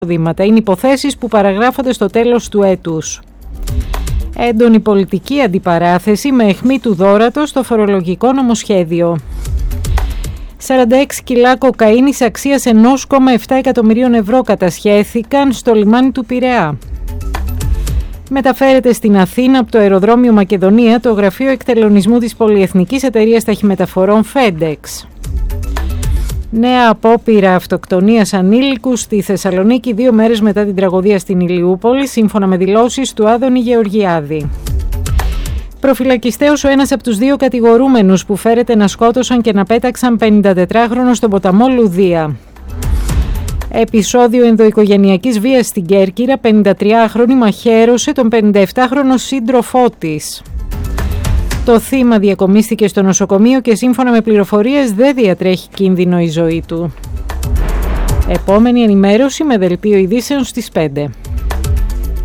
εισοδήματα. Είναι υποθέσεις που παραγράφονται στο τέλος του έτους. Έντονη πολιτική αντιπαράθεση με αιχμή του δώρατος στο φορολογικό νομοσχέδιο. 46 κιλά κοκαίνης αξίας 1,7 εκατομμυρίων ευρώ κατασχέθηκαν στο λιμάνι του Πειραιά. Μεταφέρεται στην Αθήνα από το αεροδρόμιο Μακεδονία το γραφείο εκτελονισμού της πολυεθνικής εταιρείας ταχυμεταφορών FedEx. Νέα απόπειρα αυτοκτονίας ανήλικου στη Θεσσαλονίκη 2 μέρες μετά την τραγωδία στην Ηλιούπολη, σύμφωνα με δηλώσεις του Άδωνη Γεωργιάδη. Προφυλακιστέως ο ένας από τους 2 κατηγορούμενους που φέρεται να σκότωσαν και να πέταξαν 54χρονο στον ποταμό Λουδία. Επεισόδιο ενδοοικογενειακής βίας στην Κέρκυρα, 53χρονη μαχαίρωσε τον 57χρονο σύντροφό της. Το θύμα διακομίστηκε στο νοσοκομείο και σύμφωνα με πληροφορίες δεν διατρέχει κίνδυνο η ζωή του. Επόμενη ενημέρωση με δελτίο ειδήσεων στις 5.